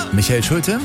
Michael Schulte.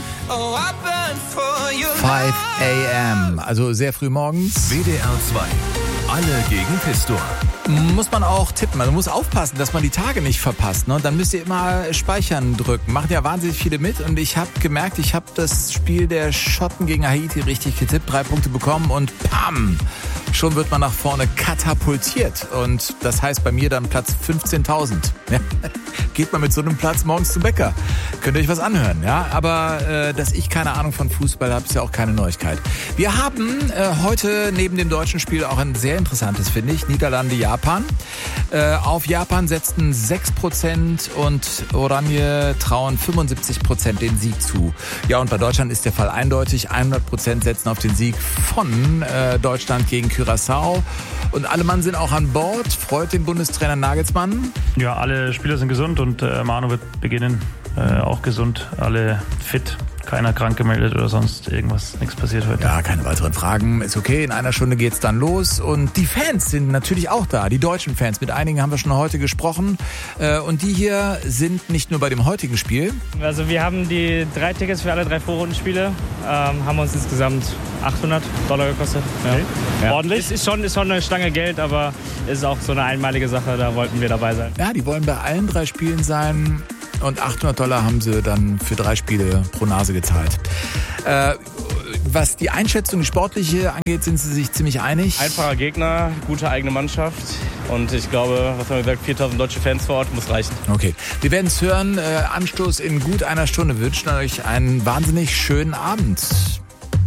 5 a.m., also sehr früh morgens. WDR 2. Alle gegen Pistor. Muss man auch tippen. Man muss aufpassen, dass man die Tage nicht verpasst. Ne? Und dann müsst ihr immer Speichern drücken. Machen ja wahnsinnig viele mit. Und ich habe gemerkt, ich habe das Spiel der Schotten gegen Haiti richtig getippt. 3 Punkte bekommen und pam! Schon wird man nach vorne katapultiert. Und das heißt bei mir dann Platz 15.000. Ja? Geht man mit so einem Platz morgens zum Bäcker. Könnt ihr euch was anhören. Ja? Aber dass ich keine Ahnung von Fußball habe, ist ja auch keine Neuigkeit. Wir haben heute neben dem deutschen Spiel auch ein sehr interessantes, finde ich. Niederlande, Japan. Auf Japan setzten 6% und Oranje trauen 75% den Sieg zu. Ja, und bei Deutschland ist der Fall eindeutig. 100% setzen auf den Sieg von Deutschland gegen Curaçao. Und alle Mann sind auch an Bord. Freut den Bundestrainer Nagelsmann. Ja, alle Spieler sind gesund und Manu wird beginnen. Auch gesund, alle fit. Keiner krank gemeldet oder sonst irgendwas, nichts passiert heute. Ja, keine weiteren Fragen, ist okay. In einer Stunde geht's dann los und die Fans sind natürlich auch da, die deutschen Fans. Mit einigen haben wir schon heute gesprochen und die hier sind nicht nur bei dem heutigen Spiel. Also wir haben die 3 Tickets für alle 3 Vorrundenspiele, haben uns insgesamt $800 gekostet. Okay. Ja. Ordentlich. Ist schon eine Stange Geld, aber ist auch so eine einmalige Sache, da wollten wir dabei sein. Ja, die wollen bei allen 3 Spielen sein. Und $800 haben sie dann für 3 Spiele pro Nase gezahlt. Was die Einschätzung, die sportliche angeht, sind sie sich ziemlich einig. Einfacher Gegner, gute eigene Mannschaft. Und ich glaube, was haben wir gesagt, 4.000 deutsche Fans vor Ort, muss reichen. Okay, wir werden es hören. Anstoß in gut einer Stunde. Wir wünschen euch einen wahnsinnig schönen Abend.